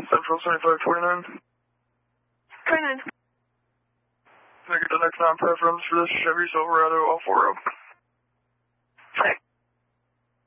Central 7529. 29. Can I get the next non-preference for this Chevy Silverado all 4 up?